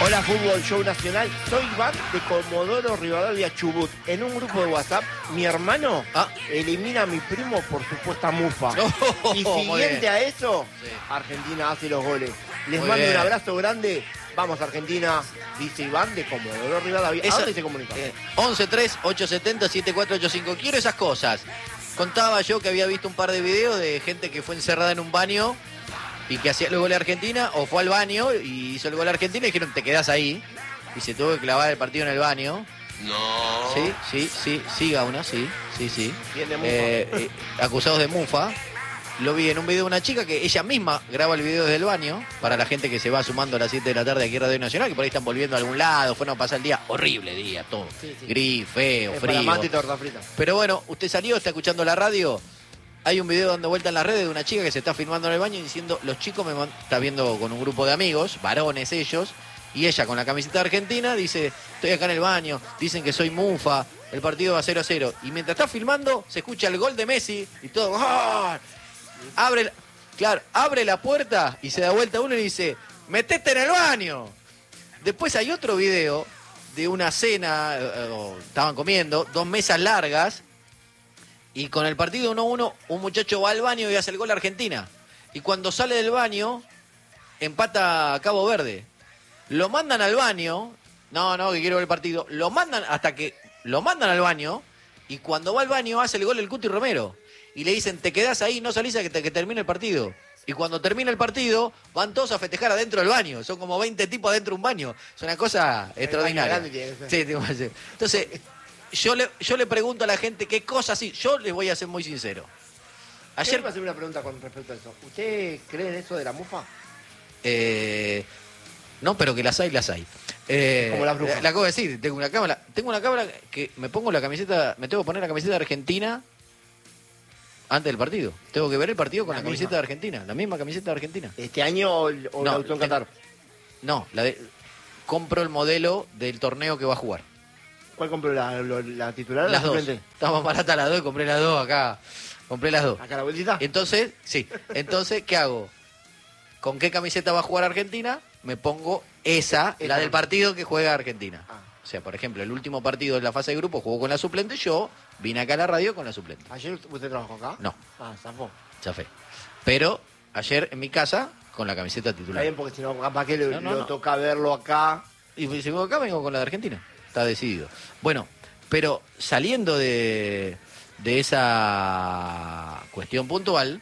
Hola Fútbol Show Nacional, soy Iván de Comodoro Rivadavia, Chubut. En un grupo de WhatsApp, mi hermano elimina a mi primo por supuesta mufa. Y siguiente a eso, Argentina hace los goles. Les mando un abrazo grande. Vamos Argentina, dice Iván de Comodoro Rivadavia. ¿A dónde se comunica? 11-3-870-7485. Quiero esas cosas. Contaba yo que había visto un par de videos de gente que fue encerrada en un baño y que hacía el gol de Argentina, o fue al baño y hizo el gol de Argentina y dijeron, te quedás ahí. Y se tuvo que clavar el partido en el baño. No. Sí, Gauna, sí. Bien de mufa. Acusados de mufa. Lo vi en un video de una chica que ella misma graba el video desde el baño, para la gente que se va sumando a las 7 de la tarde aquí en Radio Nacional, que por ahí están volviendo a algún lado, fueron a pasar el día, horrible día, todo. Sí. Gris, feo, frío. Para mate y torta frita. Pero bueno, usted salió, está escuchando la radio. Hay un video dando vuelta en las redes de una chica que se está filmando en el baño y diciendo, los chicos está viendo con un grupo de amigos, varones ellos, y ella con la camiseta argentina dice, estoy acá en el baño, dicen que soy mufa, el partido va 0-0. Y mientras está filmando, se escucha el gol de Messi y todo, ¡oh! Abre la puerta y se da vuelta uno y dice, metete en el baño. Después hay otro video de una cena, estaban comiendo, 2 mesas largas, y con el partido 1-1, un muchacho va al baño y hace el gol a Argentina. Y cuando sale del baño, empata a Cabo Verde. Lo mandan al baño, no, que quiero ver el partido. Lo mandan al baño, y cuando va al baño hace el gol el Cuti Romero. Y le dicen, te quedás ahí, no salís a que termine el partido. Y cuando termina el partido, van todos a festejar adentro del baño. Son como 20 tipos adentro de un baño. Es una cosa extraordinaria. Sí, entonces, yo le pregunto a la gente qué cosas sí. Yo les voy a ser muy sincero. Ayer me hacer una pregunta con respecto a eso. ¿Usted cree en eso de la mufa? No, pero que las hay. Como las brujas. La acabo de decir, tengo una cámara que me pongo la camiseta, me tengo que poner la camiseta de Argentina antes del partido. Tengo que ver el partido con la camiseta de Argentina, la misma camiseta de Argentina. ¿Este año o la auto en Qatar? No, compro el modelo del torneo que va a jugar. ¿Cuál compró? ¿La titular o las la dos. suplente? Estaba barata las dos y compré las dos acá. Compré las dos. ¿Acá a la vueltita? Entonces, ¿qué hago? ¿Con qué camiseta va a jugar Argentina? Me pongo la del partido que juega Argentina. O sea, por ejemplo, el último partido de la fase de grupo jugó con la suplente, yo vine acá a la radio con la suplente. ¿Ayer usted trabajó acá? No. Zafó. Chafé. Pero ayer en mi casa con la camiseta titular. Está bien, porque si no, capaz que lo toca verlo acá. Y si vengo acá, vengo con la de Argentina. Está decidido. Bueno, pero saliendo de esa cuestión puntual,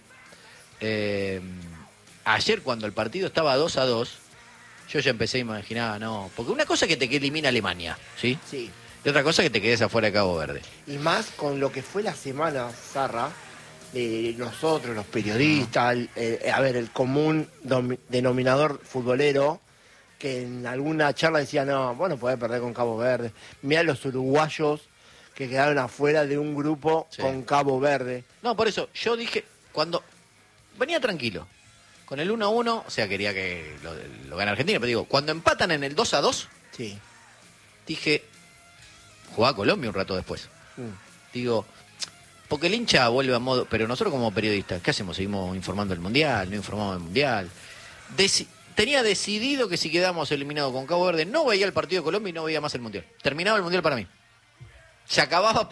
ayer cuando el partido estaba 2-2, yo ya empecé a imaginar, porque una cosa es que te elimina Alemania, ¿sí? Sí. Y otra cosa es que te quedes afuera de Cabo Verde. Y más con lo que fue la semana, Zarra, nosotros, los periodistas, el común denominador futbolero, que en alguna charla decía, puede perder con Cabo Verde. Mirá los uruguayos que quedaron afuera de un grupo con Cabo Verde. No, por eso, yo dije, cuando venía tranquilo, con el 1-1, o sea, quería que lo gane Argentina, pero digo, cuando empatan en el 2-2, sí, dije, jugá Colombia un rato después. Digo, porque el hincha vuelve a modo, pero nosotros como periodistas, ¿qué hacemos? ¿Seguimos informando del Mundial? ¿No informamos del Mundial? Tenía decidido que si quedamos eliminados con Cabo Verde, no veía el partido de Colombia y no veía más el Mundial. Terminaba el Mundial para mí. Se acababa...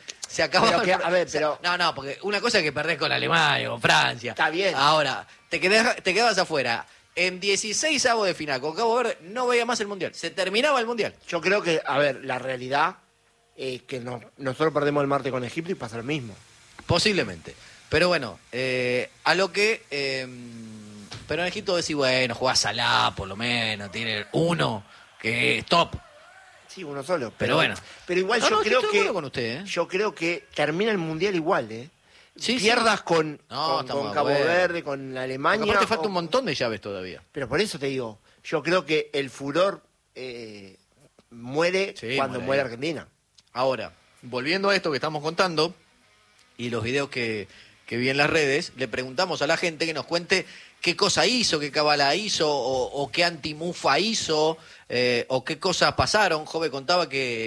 No, porque una cosa es que perdés con Alemania, con Francia. Está bien. Ahora, te quedabas afuera. En 16avos de final con Cabo Verde no veía más el Mundial. Se terminaba el Mundial. Yo creo que, la realidad es que nosotros perdemos el martes con Egipto y pasa lo mismo. Posiblemente. Pero bueno, a lo que... pero en Egipto decís, bueno, jugás Salah por lo menos, tiene uno que es top. Sí, uno solo. Pero bueno. Pero igual yo creo que... Con usted, Yo creo que termina el Mundial igual, Sí, pierdas con Cabo Verde, con Alemania. Porque aparte falta un montón de llaves todavía. Pero por eso te digo, yo creo que el furor muere cuando muere Argentina. Ahora, volviendo a esto que estamos contando y los videos que vi en las redes, le preguntamos a la gente que nos cuente qué cosa hizo, qué cábala hizo, o qué antimufa hizo, o qué cosas pasaron. Jove contaba que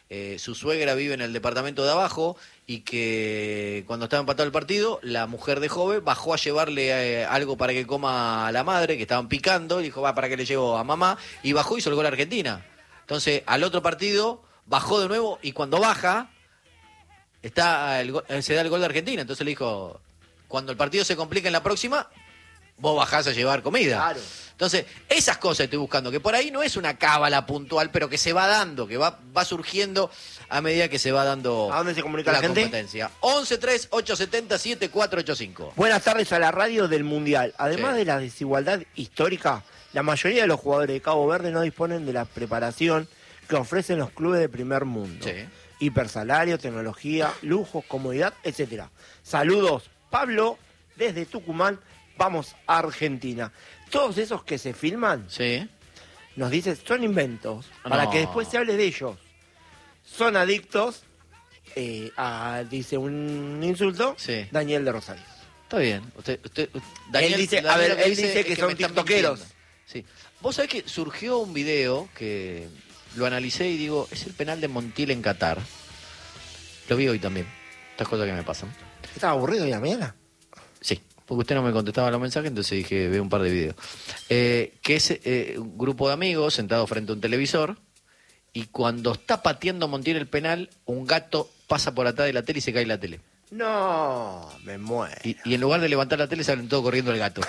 su suegra vive en el departamento de abajo y que cuando estaba empatado el partido, la mujer de Jove bajó a llevarle algo para que coma a la madre, que estaban picando, y dijo, va, ¿para qué le llevo a mamá? Y bajó y hizo el gol a Argentina. Entonces, al otro partido, bajó de nuevo y cuando baja, se da el gol de Argentina. Entonces le dijo, cuando el partido se complica en la próxima, vos bajás a llevar comida. Claro. Entonces, esas cosas estoy buscando, que por ahí no es una cábala puntual, pero que se va dando, que va surgiendo a medida que se va dando ¿A dónde se comunica la la gente? competencia. 11-3-870-7485. Buenas tardes a la radio del Mundial. Además Sí. de la desigualdad histórica, la mayoría de los jugadores de Cabo Verde no disponen de la preparación que ofrecen los clubes de primer mundo. Sí. Hipersalario, tecnología, lujos, comodidad, etcétera. Saludos, Pablo, desde Tucumán. Vamos a Argentina. Todos esos que se filman, Sí. nos dicen, son inventos, para No. que después se hable de ellos. Son adictos dice un insulto, Sí. Daniel de Rosario. Está bien. Él dice lo dice es que son me están tiktokeros. mintiendo. Sí. Vos sabés que surgió un video que lo analicé y digo, es el penal de Montiel en Qatar. Lo vi hoy también. Estas cosas que me pasan. ¿Estaba aburrido hoy a la mañana? Sí, porque usted no me contestaba los mensajes, entonces dije, veo un par de videos. Que es un grupo de amigos sentados frente a un televisor y cuando está pateando Montiel el penal, un gato pasa por atrás de la tele y se cae la tele. No, me muero. Y en lugar de levantar la tele salen todos corriendo el gato.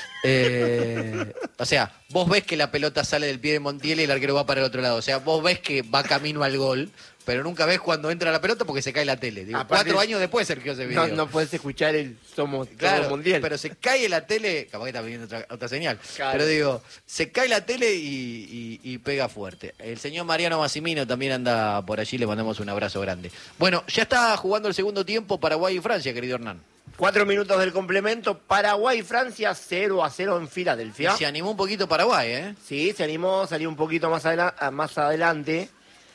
O sea, vos ves que la pelota sale del pie de Montiel y el arquero va para el otro lado. O sea, vos ves que va camino al gol, pero nunca ves cuando entra la pelota porque se cae la tele. Digo, Aparte, 4 años después Sergio ese video. No puedes escuchar el Somos Claro, Mundial. pero se cae la tele, capaz que está viendo otra señal, Claro. pero digo, se cae la tele y pega fuerte. El señor Mariano Massimino también anda por allí, le mandamos un abrazo grande. Bueno, ya está jugando el segundo tiempo Paraguay y Francia, querido Hernán. 4 minutos del complemento. Paraguay y Francia 0-0 en Filadelfia. Se animó un poquito Paraguay, ¿eh? Sí, se animó, salió un poquito más adelante.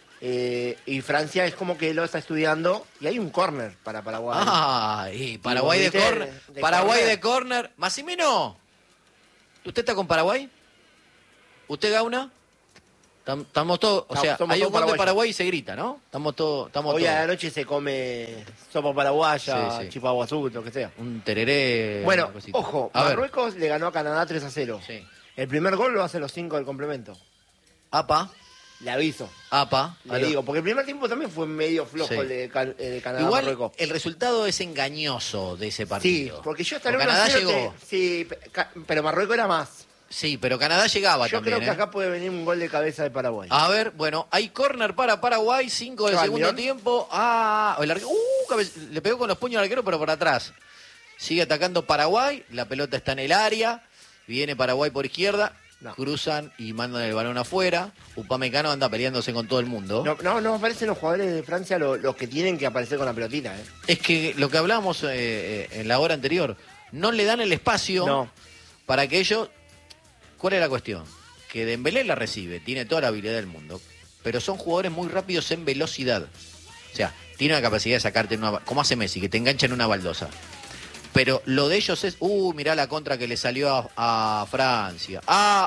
Y Francia es como que lo está estudiando. Y hay un córner para Paraguay. Ah, y Paraguay de córner. Paraguay de córner. Massimino, ¿usted está con Paraguay? ¿Usted Gauna? Estamos todos, o sea, Somos hay todos un gol de paraguayos. Paraguay y se grita, ¿no? Estamos todos. Hoy a la noche se come sopa paraguaya, Sí, sí. chipaguazú, lo que sea. Un tereré. Bueno, una cosita. ojo, A ver. Marruecos le ganó a Canadá 3-0. Sí. El primer gol lo hace los 5 del complemento. Apa, Le aviso. apa. Le digo, porque el primer tiempo también fue medio flojo Sí. el de Canadá Igual Marruecos. el resultado es engañoso de ese Sí, partido. porque yo hasta el Porque 1-0 Canadá llegó. Sí, pero Marruecos era más. Sí, pero Canadá llegaba Yo también. creo que acá puede venir un gol de cabeza de Paraguay. A ver, bueno, hay córner para Paraguay, 5 del ¿Qué va, segundo Almirón? tiempo. Le pegó con los puños al arquero, pero por atrás. Sigue atacando Paraguay, la pelota está en el área, viene Paraguay por izquierda, No. cruzan y mandan el balón afuera. Upamecano anda peleándose con todo el mundo. No aparecen los jugadores de Francia los que tienen que aparecer con la pelotita. Es que lo que hablábamos en la hora anterior, no le dan el espacio No. para que ellos... ¿Cuál es la cuestión? Que Dembélé la recibe, tiene toda la habilidad del mundo, pero son jugadores muy rápidos en velocidad. O sea, tiene la capacidad de sacarte como hace Messi, que te engancha en una baldosa. Pero lo de ellos es, mirá la contra que le salió a Francia.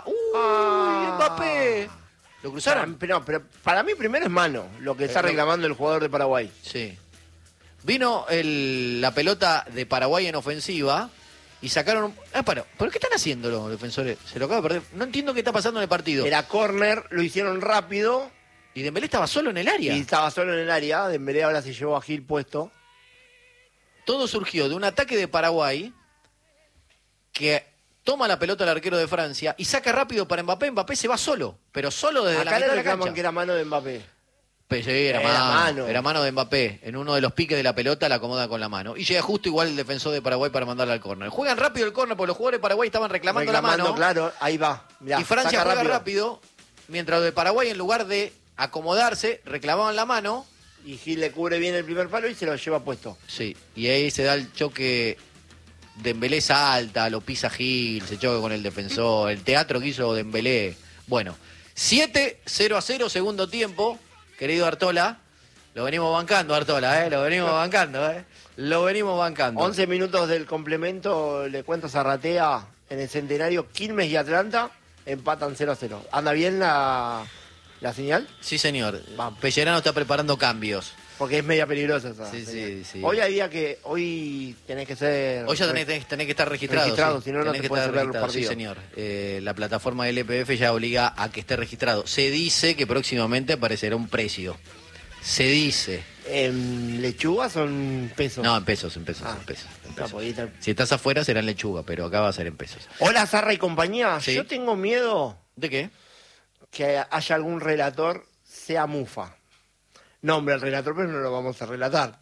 Mbappé. ¿Lo cruzaron? Pero para mí primero es mano lo que está reclamando el jugador de Paraguay. Sí. Vino la pelota de Paraguay en ofensiva y sacaron... ¿Pero qué están haciendo los defensores? Se lo acaba de perder. No entiendo qué está pasando en el partido. Era córner, lo hicieron rápido Y Dembélé estaba solo en el área. y estaba solo en el área. Dembélé ahora se llevó a Gil puesto. Todo surgió de un ataque de Paraguay que toma la pelota el arquero de Francia y saca rápido para Mbappé. Mbappé se va solo, pero solo desde la Acá mitad le de la reclaman cancha. que era mano de Mbappé. Sí, era Era mano. mano. Era mano de Mbappé. En uno de los piques de la pelota la acomoda con la mano. Y llega justo igual el defensor de Paraguay para mandarla al córner. Juegan rápido el córner porque los jugadores de Paraguay estaban reclamando la mano. Claro, ahí va. Mirá, Y Francia saca juega rápido, mientras los de Paraguay, en lugar de acomodarse, reclamaban la mano. Y Gil le cubre bien el primer palo y se lo lleva puesto. Sí, y ahí se da el choque. Dembélé salta, lo pisa Gil, se choca con el defensor, el teatro que hizo Dembélé. Bueno, 7-0-0, segundo tiempo, querido Artola. Lo venimos bancando, Artola, lo venimos bancando, Lo venimos bancando. 11 minutos del complemento, le cuento Zarratea en el Centenario, Quilmes y Atlanta empatan 0-0. Anda bien la ¿La señal? Sí, señor. Pellerano está preparando cambios. Porque es media peligrosa esa. Sí. Hoy tenés que ser... Hoy ya tenés que estar registrado. Si no, no te puedes ver los partidos. Sí, señor. La plataforma del LPF ya obliga a que esté registrado. Se dice que próximamente aparecerá un precio. Se dice. ¿En lechuga son pesos? No, en pesos. Si estás afuera será en lechuga, pero acá va a ser en pesos. Hola, Zarra y compañía. Sí. Yo tengo miedo... ¿De qué? Que haya algún relator sea Mufa. Nombre al relator, pero no lo vamos a relatar.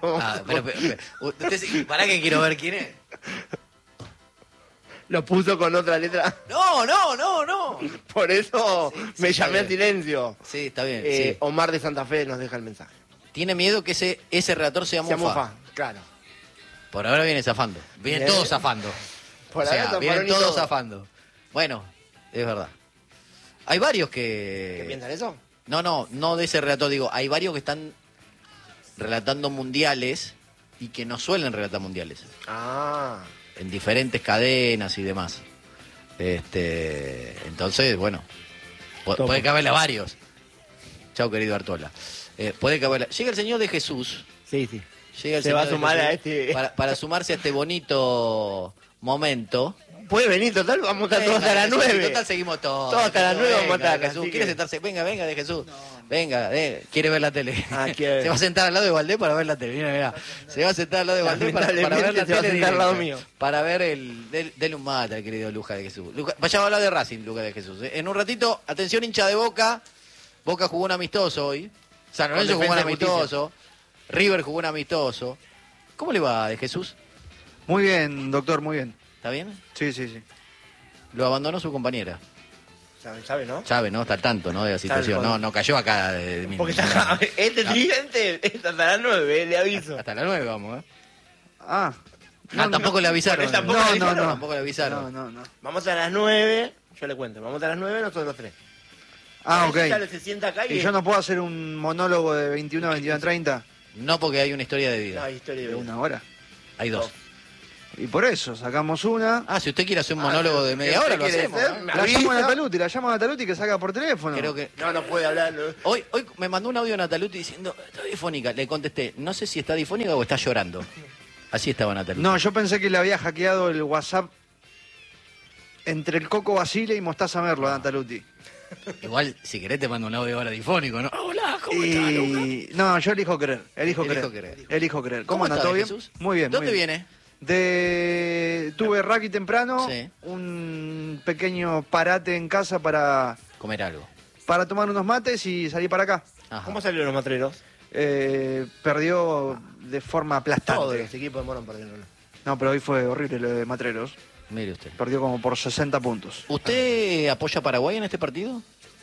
¿Para qué quiero ver quién es? Lo puso con otra letra. No. Por eso me llamé a silencio. Sí, está bien. Sí. Omar de Santa Fe nos deja el mensaje. Tiene miedo que ese relator sea Mufa. Claro. Por ahora viene zafando. Vienen todos zafando. Vienen todos zafando. Bueno, es verdad. Hay varios que... ¿Qué piensan eso? No de ese relator, digo, hay varios que están relatando mundiales y que no suelen relatar mundiales. En diferentes cadenas y demás. Entonces, bueno, puede caberle a varios. Chao, querido Artola. Puede caberle... Llega el Señor de Jesús. Sí. Llega el Se Señor va a sumar a este... Para sumarse a este bonito momento... Puede venir, total, vamos a estar todos hasta las 9. Total, seguimos todos. Todos hasta las 9 vamos a estar. Jesús, ¿quiere sentarse? Venga, de Jesús. Venga, quiere ver la tele. Quiere... Se va a sentar al lado de Valdés para ver la tele. Mira. Se va a sentar al lado de Valdés para ver la tele. Se va a sentar al lado mío. Para ver dele un mate al querido Lucas de Jesús. Vaya a hablar de Racing, Lucas de Jesús. En un ratito, atención, hincha de Boca. Boca jugó un amistoso hoy. San Lorenzo jugó un amistoso. River jugó un amistoso. ¿Cómo le va de Jesús? Muy bien, doctor, muy bien. ¿Está bien? Sí. Lo abandonó su compañera. ¿Sabe, no? Sabe, ¿no? Está al tanto, ¿no? De la situación. No cayó acá de Porque está este tridente hasta las 9, le aviso. Hasta las 9 vamos, tampoco le avisaron. Tampoco le avisaron. No. Vamos a las 9, yo le cuento. Vamos a las 9 nosotros los tres. Ok. Se sienta acá ¿Y yo no puedo hacer un monólogo de 21 a 21:30? No, porque hay una historia de vida. No, hay historia de vida. ¿Una hora? Hay dos. Y por eso, sacamos una. Si usted quiere hacer un monólogo de media hora, lo hacemos. La llamo a Nataluti, que saca por teléfono. Creo que... No puede hablar. No. Hoy me mandó un audio Nataluti diciendo, está difónica. Le contesté, no sé si está difónica o está llorando. Así estaba Nataluti. No, yo pensé que le había hackeado el WhatsApp entre el Coco Basile y Mostaza Merlo a Nataluti. Igual, si querés te mando un audio ahora difónico, ¿no? Hola, ¿cómo estás, Lucas? No, yo elijo creer. ¿Cómo anda? ¿Todo bien? Jesús? Muy bien. ¿Dónde viene? Tuve rugby temprano, Sí. un pequeño parate en casa para Comer algo. tomar unos mates y salir para acá. Ajá. ¿Cómo salieron los matreros? Perdió de forma aplastante. Todos los equipos de Morón perdieron. No, pero hoy fue horrible lo de Matreros. Mire usted. Perdió como por 60 puntos. ¿Usted apoya a Paraguay en este partido?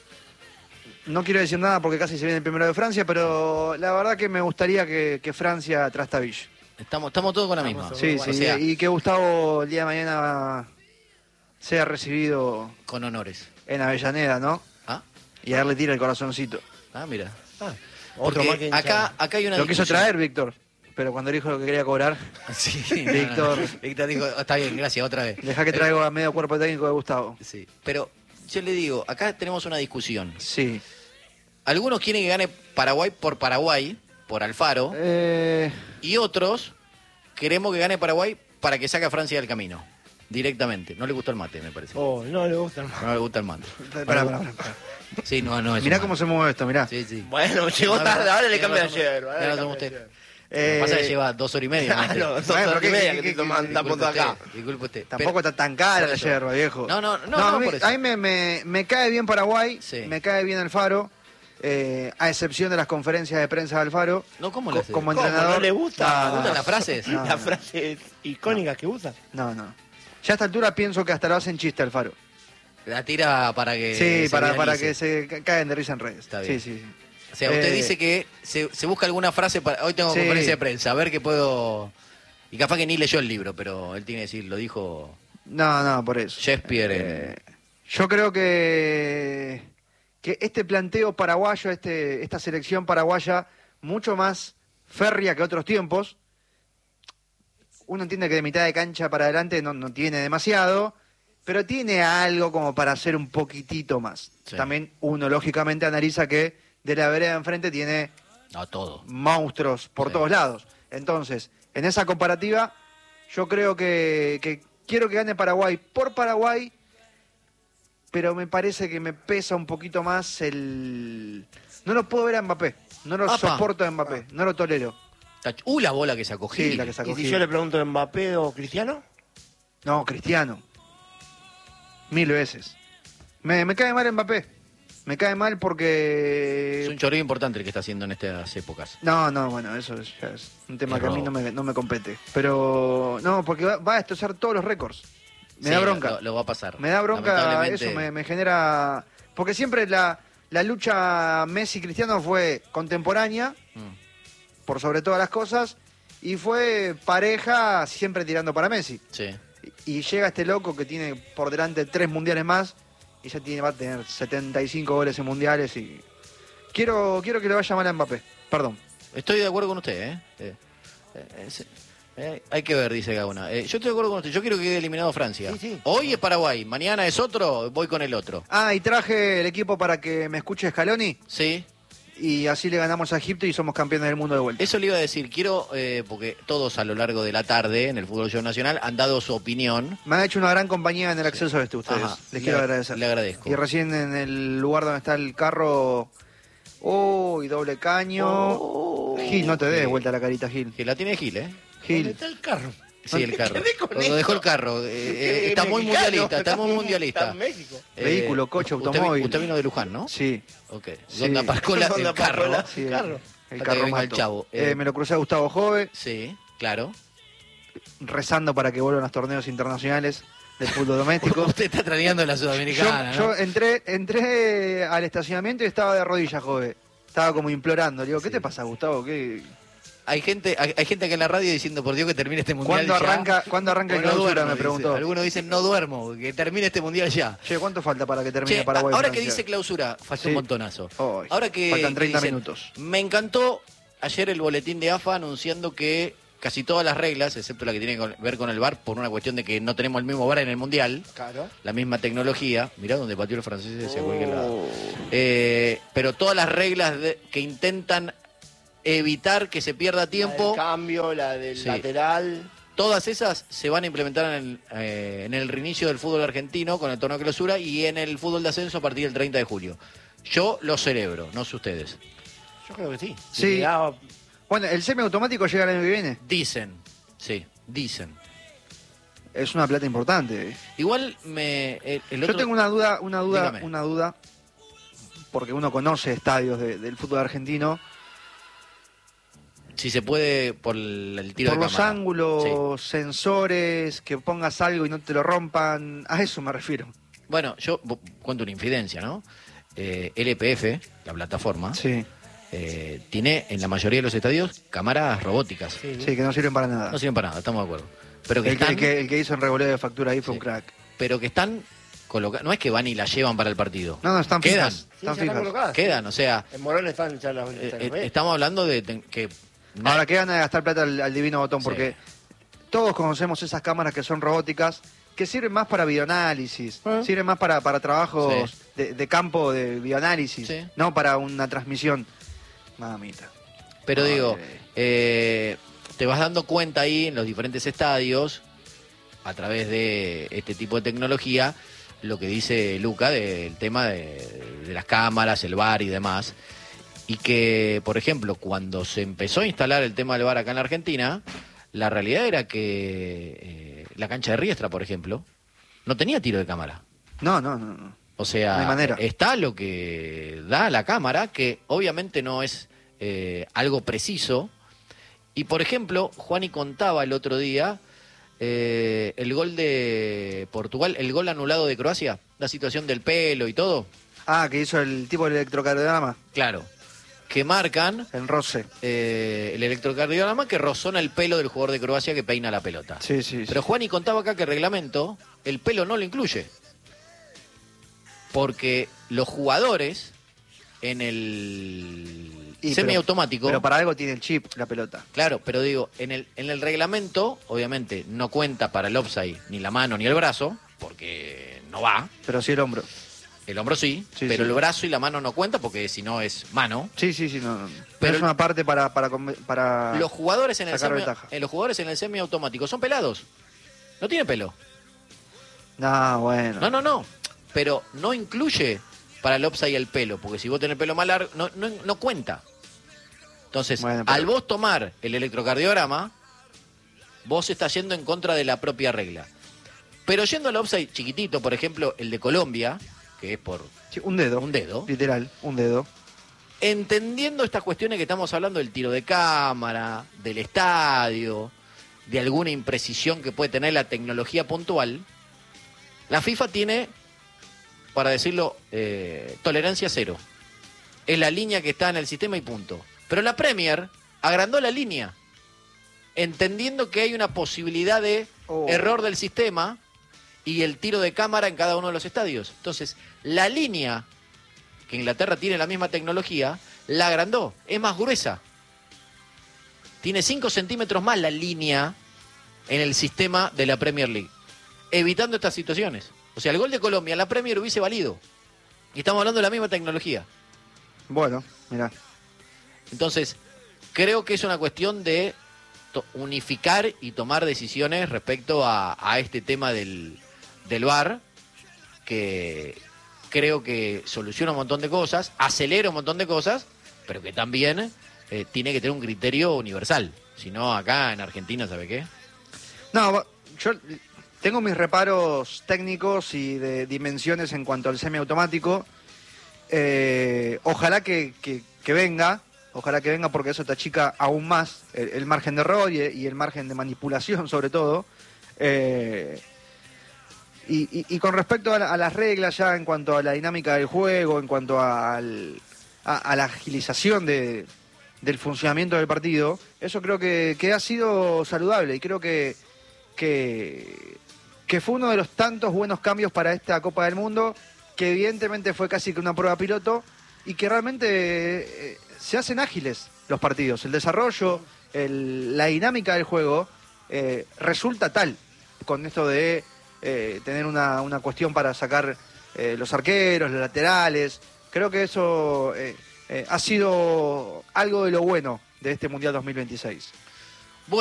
No quiero decir nada porque casi se viene el primero de Francia, pero la verdad que me gustaría que Francia trastabille. Estamos todos con la misma. Sí, O sea, y que Gustavo el día de mañana sea recibido con honores. en Avellaneda, ¿no? Y a darle tira el corazoncito. Mira. Otro más Porque que acá hay una Lo quiso discusión. traer Víctor, pero cuando dijo lo que quería cobrar, Sí, Víctor. Víctor dijo, está bien, gracias, otra vez. deja que traigo a medio cuerpo técnico de Gustavo. Sí. Pero yo le digo, acá tenemos una discusión. Sí. Algunos quieren que gane Paraguay, por Alfaro, y otros queremos que gane Paraguay para que saque a Francia del camino. Directamente. No le gustó el mate, me parece. No le gusta el mate. No le gusta el mate. Pará. Sí, no es Mirá un cómo mate. se mueve esto, mirá. Sí. Bueno, llegó tarde, ahora le cambia ayer. Tiene razón usted. Lo que pasa es que lleva 2 horas y media. ¿no? Claro, Bueno, 2 horas pero y media ¿qué- que te qué- toman qué- la foto acá. Disculpe usted. Tampoco está tan cara la por eso. yerba, viejo. No, a mí, por eso. a mí me cae bien Paraguay, Sí. me cae bien Alfaro, a excepción de las conferencias de prensa de Alfaro. No, ¿cómo le hace? Como ¿Cómo? entrenador. ¿No le gusta? ¿Le gustan las frases? No. Las frases icónicas que usa. No. Ya a esta altura pienso que hasta lo hacen chiste Alfaro. La tira para que Sí, para viralice. que se caigan de risa en redes. Está bien. Sí. O sea, usted Eh, dice que se busca alguna frase para... Hoy tengo Sí. conferencia de prensa, a ver qué puedo... Y capaz que ni leyó el libro, pero él tiene que decir, lo dijo No, por eso. Shakespeare. Yo creo que este planteo paraguayo, esta selección paraguaya, mucho más férrea que otros tiempos, uno entiende que de mitad de cancha para adelante no tiene demasiado, pero tiene algo como para hacer un poquitito más. Sí. También uno lógicamente analiza que de la vereda de enfrente tiene todo. monstruos por todos lados. Entonces, en esa comparativa, yo creo que quiero que gane Paraguay por Paraguay, pero me parece que me pesa un poquito más el... No lo puedo ver a Mbappé, no lo soporto a Mbappé, no lo tolero. La bola que sacó Gil. Sí, la que sacó ¿Y si Gil. yo le pregunto Mbappé o Cristiano? No, Cristiano. 1000 veces. Me cae mal Mbappé. Me cae mal porque... Es un choreo importante el que está haciendo en estas épocas. No, bueno, eso ya es un tema Es que a mí robo. no me compete. Pero, no, porque va a destrozar todos los récords. Me Sí, da bronca. Lo va a pasar. Me da bronca, Lamentablemente. eso me genera... Porque siempre la lucha Messi-Cristiano fue contemporánea, por sobre todas las cosas, y fue pareja siempre tirando para Messi. Sí. Y llega este loco que tiene por delante 3 mundiales más, y ya va a tener 75 goles en mundiales, y quiero que le vaya mal a Mbappé. Perdón. Estoy de acuerdo con usted, hay que ver, dice Gauna. Yo estoy de acuerdo con usted. Yo quiero que quede eliminado Francia. Sí. Hoy es Paraguay, mañana es otro, voy con el otro. Ah, y traje el equipo para que me escuche Scaloni, Sí. y así le ganamos a Egipto y somos campeones del mundo de vuelta. Eso le iba a decir. Quiero, porque todos a lo largo de la tarde en el Fútbol Show Nacional han dado su opinión. Me han hecho una gran compañía en el acceso a ustedes. Ajá. Les quiero agradecer. Le agradezco. Y recién en el lugar donde está el carro... Uy, doble caño. Gil, no te des vuelta la carita, Gil. Que la tiene Gil, ¿eh? ¿Dónde Gil. está el carro? Sí, el carro. quedé con Lo eso. dejó el carro. Está muy Mexicano, mundialista, está muy mundialista. Está en México. Vehículo, coche, usted automóvil. Usted vino de Luján, ¿no? Sí. Ok. Sí. ¿Dónde aparcó el ¿Dónde aparcó carro? la- Sí, carro. el Hasta carro que venga el mato. chavo. Me lo crucé a Gustavo Jove, Sí, claro. rezando para que vuelvan los torneos internacionales del fútbol doméstico. Usted está tradeando la Sudamericana, Yo ¿no? entré al estacionamiento y estaba de rodillas, Jove. Estaba como implorando. Le digo, ¿qué Sí. te pasa, Gustavo? ¿Qué... Hay gente acá en la radio diciendo, por Dios, que termine este mundial ¿Cuándo arranca el O no clausura? duermo, Me dice. preguntó. Algunos dicen, no duermo, que termine este mundial ya. Che, ¿cuánto falta para que termine Che, Paraguay? ahora que Francia? dice clausura, falta Sí. un montonazo. Ay, Ahora que faltan 30 dicen, minutos. Me encantó ayer el boletín de AFA anunciando que casi todas las reglas, excepto la que tiene que ver con el VAR, por una cuestión de que no tenemos el mismo VAR en el mundial, Claro. la misma tecnología, mirá donde pateó el francés hacia cualquier lado. Oh. Pero todas las reglas que intentan evitar que se pierda La tiempo, del cambio, la del Sí. lateral. todas esas se van a implementar en el reinicio del fútbol argentino con el torneo de clausura y en el fútbol de ascenso a partir del 30 de julio. Yo lo celebro, no sé ustedes. Yo creo que sí. Sí. Mirá, Bueno, el semiautomático llega el año que viene. Dicen, sí, dicen. Es una plata importante. Igual el otro... Yo tengo una Dígame. duda, porque uno conoce estadios del fútbol argentino. Si se puede por el tiro Por de los cámara. ángulos, sensores, que pongas algo y no te lo rompan. A eso me refiero. Bueno, yo cuento una infidencia, ¿no? LPF, la plataforma, Sí, tiene en la mayoría de los estadios cámaras robóticas. sí. sí, que no sirven para nada. No sirven para nada, estamos de acuerdo. Pero que El están, que hizo en revoleo de factura ahí fue Sí. un crack. pero que están colocadas. No es que van y la llevan para el partido. No, están Quedan. fijas. Sí, Están ya están fijas. colocadas. Quedan, o sea, En Morón están ya las estamos hablando de que... Ahora, ¿qué gana de gastar plata al divino botón? Sí. Porque todos conocemos esas cámaras que son robóticas, que sirven más para bioanálisis, sirven más para trabajos de campo de bioanálisis, Sí. no para una transmisión. Mamita. Pero Madre. digo, te vas dando cuenta ahí en los diferentes estadios, a través de este tipo de tecnología, lo que dice Luca del tema de las cámaras, el VAR y demás. Y que, por ejemplo, cuando se empezó a instalar el tema del VAR acá en la Argentina, la realidad era que la cancha de Riestra, por ejemplo, no tenía tiro de cámara. No. O sea, No hay manera. está lo que da la cámara, que obviamente no es algo preciso. Y por ejemplo, Juani contaba el otro día el gol de Portugal, el gol anulado de Croacia, la situación del pelo y todo. Ah, que hizo el tipo de electrocardiograma, Claro, que marcan el roce. el electrocardiograma que rozona el pelo del jugador de Croacia que peina la pelota. Sí, sí. Pero Juani contaba acá que el reglamento, el pelo no lo incluye. Porque los jugadores en el Y, semiautomático... Pero para algo tiene el chip la pelota. Claro, pero digo, en el reglamento, obviamente, no cuenta para el offside ni la mano ni el brazo, porque no va. Pero sí el hombro. El hombro sí, Sí, pero sí. el brazo y la mano no cuenta porque si no es mano. Sí, no. Pero Pero es una parte para los jugadores en el sacar ventaja. los jugadores en el semiautomático son pelados. No tienen pelo. No, bueno. No. Pero no incluye para el offside el pelo, porque si vos tenés pelo más largo, no cuenta. Entonces, Bueno, pero- al vos tomar el electrocardiograma, vos estás yendo en contra de la propia regla. Pero yendo al offside chiquitito, por ejemplo, el de Colombia, que es por Sí, un dedo. un dedo, Literal, un dedo. entendiendo estas cuestiones que estamos hablando del tiro de cámara, del estadio, de alguna imprecisión que puede tener la tecnología puntual, la FIFA tiene, para decirlo, tolerancia cero. Es la línea que está en el sistema y punto. Pero la Premier agrandó la línea, entendiendo que hay una posibilidad de error del sistema y el tiro de cámara en cada uno de los estadios. Entonces, la línea, que Inglaterra tiene la misma tecnología, la agrandó, es más gruesa. Tiene 5 centímetros más la línea en el sistema de la Premier League, evitando estas situaciones. O sea, el gol de Colombia en la Premier hubiese valido. Y estamos hablando de la misma tecnología. Bueno, mirá. Entonces, creo que es una cuestión de unificar y tomar decisiones respecto a este tema del VAR, que creo que soluciona un montón de cosas, acelera un montón de cosas, pero que también tiene que tener un criterio universal. Si no, acá en Argentina, ¿sabe qué? No, yo tengo mis reparos técnicos y de dimensiones en cuanto al semiautomático. Ojalá que venga. Ojalá que venga porque eso te achica aún más el margen de error y el margen de manipulación, sobre todo. Y con respecto a las reglas ya en cuanto a la dinámica del juego, en cuanto a la agilización del funcionamiento del partido, eso creo que ha sido saludable y creo que fue uno de los tantos buenos cambios para esta Copa del Mundo, que evidentemente fue casi que una prueba piloto y que realmente se hacen ágiles los partidos. El desarrollo, la dinámica del juego resulta tal con esto de tener una cuestión para sacar los arqueros, los laterales. Creo que eso ha sido algo de lo bueno de este Mundial 2026.